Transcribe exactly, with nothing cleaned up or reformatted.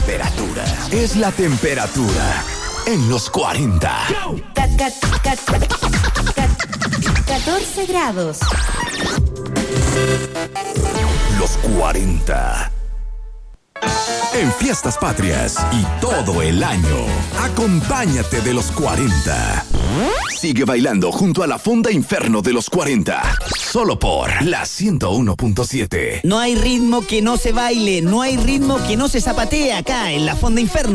temperatura. Es la temperatura en los cuarenta. catorce grados. Los cuarenta. En fiestas patrias y todo el año, acompáñate de los cuarenta. Sigue bailando junto a la Fonda Inferno de los cuarenta, solo por la ciento uno punto siete. No hay ritmo que no se baile, no hay ritmo que no se zapatee acá en la Fonda Inferno.